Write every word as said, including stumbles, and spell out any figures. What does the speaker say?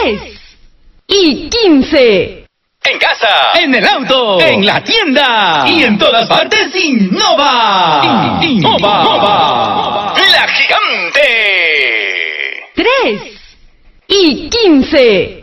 tres y quince. En casa, en el auto, en la tienda y en todas partes innova. Innova. La gigante. tres y quince.